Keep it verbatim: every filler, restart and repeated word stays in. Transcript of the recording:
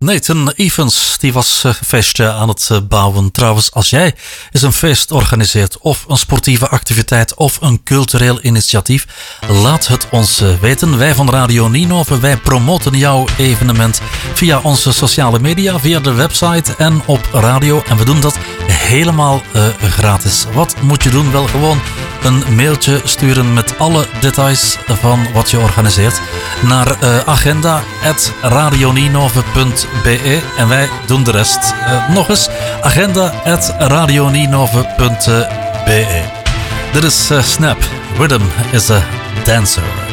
Nathan Evans, die was een feestje aan het bouwen. Trouwens, als jij eens een feest organiseert of een sportieve activiteit of een cultureel initiatief, laat het ons weten. Wij van Radio Nienhoven, wij promoten jouw evenement via onze sociale media, via de website en op radio. En we doen dat helemaal uh, gratis. Wat moet je doen? Wel gewoon een mailtje sturen met alle details van wat je organiseert naar uh, agenda at radionienhoven punt be en wij doen de rest. Uh, nog eens, agenda at radionienhoven punt be. Dit is uh, Snap. Rhythm is a dancer.